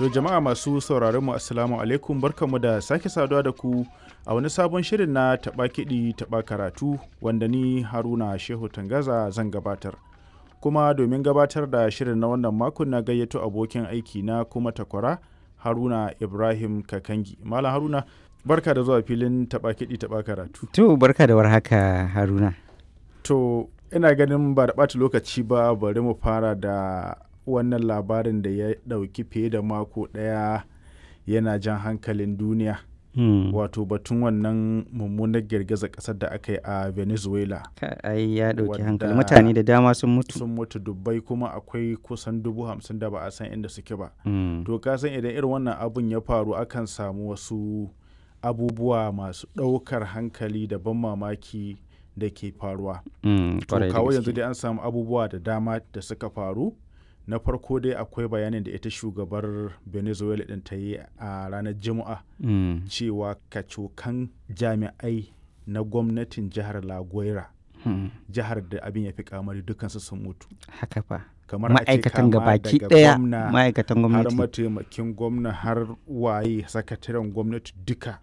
To jama'a masu sauraron mu assalamu alaikum, barkanmu da sake saduwa da ku a wani sabon shirin na taɓa kiɗi taɓa karatu wanda ni Haruna Shehu Tangaza zan gabatar. Kuma domin gabatar da shirin na wannan makon na gayyato abokin aiki na kuma takwara Haruna Ibrahim Kakangi. Malam Haruna, barka da zuwa filin taɓa kiɗi taɓa karatu. To barka da warhaka Haruna. To ina ganin ba da ɓata lokaci ba, bari mu fara da wannan labarin da ya ɗauki fiye da mako ɗaya yana jan hankalin duniya. Wato batun wannan mummunar girgizar ƙasar da aka yi a Venezuela. Ai ya ɗauki hankali, mutane da dama sun mutu. Sun mutu dubbai, kuma akwai kusan 50,000 da ba a san inda suke ba. To ka san idan irin wannan abun ya faru akan samu wasu abubuwa masu ɗaukar hankali da ban mamaki da ke faruwa. To kawo yanzu dai an samu abubuwa da dama da suka faru. Na farko dai akwai bayanin da ita shugabar Venezuela ɗin ta yi a ranar Juma'a cewa kacokan jami'ai na gwamnatin jihar La Guaira, jihar da abin ya fi kamari, dukansu sun mutu. Haka fa. Kamar ma'aikatan gabaki ɗaya, ma'aikatan gwamnati, har mataimakin gwamna, har waye sakataren gwamnati duka.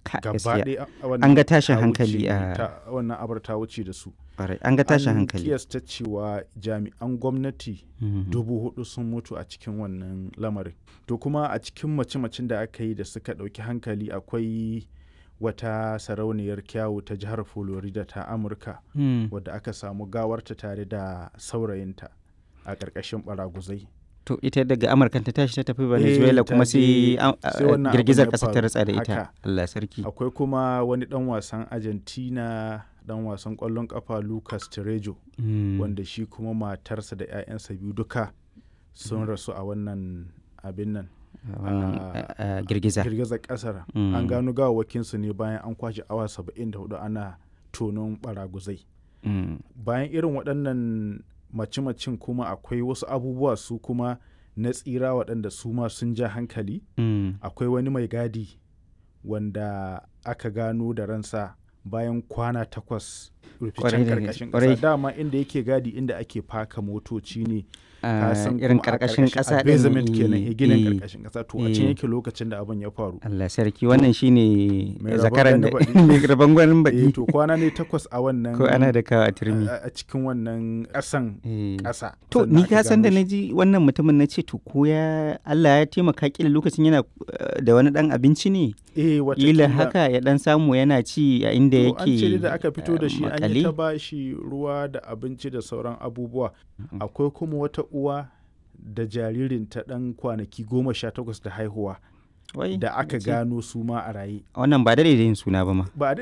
An ga tashin hankali wannan abar ta wuce da su. An ga tashin hankali. An kiyasta cewa jami'an gwamnati 4,000 sun mutu a cikin wannan lamarin. To kuma a cikin mace-macen da aka yi da suka ɗauki hankali akwai wata sarauniyar kyawu ta jihar Florida ta Amurka wadda aka samu gawarta tare da saurayinta a ƙarƙashin baraguzai. To ita daga Amurka ta tashi ta tafi Venezuela kuma sai girgizar ƙasa ta ratsa da ita. Allah sarki. Akwai kuma wani ɗan wasan Argentina, ɗan wasan ƙwallon ƙafa Lucas Terejo, wanda shi kuma matarsa da 'ya'yansa biyu duka sun rasu a wannan abin nan. Girgizar ƙasar. An gano gawawakinsu ne bayan an kwashe awa 74 ana tonon baraguzai. Bayan irin waɗannan mace-macen kuma akwai wasu abubuwa su kuma na tsira waɗanda su ma sun ja hankali. Akwai wani mai gadi wanda aka gano da ransa bayan kwana 8 ruficen karkashin ƙasa. Dama inda yake gadi inda ake faka motoci ne, irin karkashin ƙasa, basement kenan, ginin karkashin ƙasa. To a can yake lokacin da abin ya faru. Allah sarki, wannan shine zakaran da mai rabon gwanin baki. To kwana ne 8 a wannan, ko ana da kawo a turmi a cikin wannan ƙasa. To ni ka san da naji wannan mutumin na ce to ko ya Allah ya taimaka kila lokacin yana da wani dan abinci ne. Kila haka ya dan samu yana ci a inda yake. An ce da aka fito da shi an yi ta bashi ruwa da abinci da sauran abubuwa. Akwai kuma wata uwa da jaririn ta ɗan kwanaki 18 da haihuwa da aka gano su ma a raye. Wannan ba daidai yin suna ba ma. Ba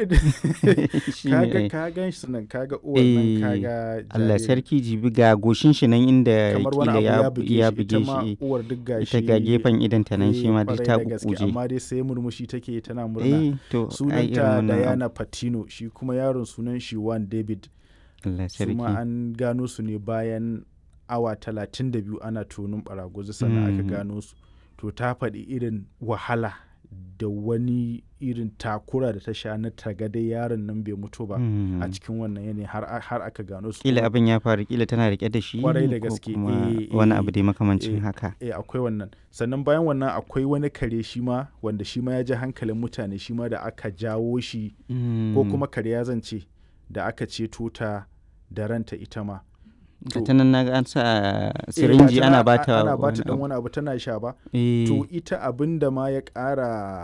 daidai. Ka gan shi nan, kaga uwar nan, kaga jaririn. Allah sarki, jibi ga goshin shi nan inda kila ya buge shi. Uwar duk gashi. Ita ga gefen idan ta nan shi ma duk ta kukuje. Amma dai sai murmushi take tana murna. Sunanta Diana Patino, shi kuma yaron sunan shi Juan David. Allah sarki. Kuma an gano su ne bayan awa 32 ana tonin baraguzi sannan aka gano su. To ta faɗi irin wahala da wani irin takura da ta sha na tagadai yaron nan bai mutu ba a cikin wannan yanayi har aka gano su. Kila abin ya faru, kila tana rike da shi kwarai da gaske, wani abu dai makamancin haka. Akwai wannan. Sannan bayan wannan akwai wani kare shi ma wanda shi ma ya ji hankalin mutane, shi ma da aka jawo shi ko kuma kare ya zance da aka ceto ta da ranta ita ma. ta nan na an sa sirinji ana bata dan wani abu tana sha ba. To ita abin da ma ya ƙara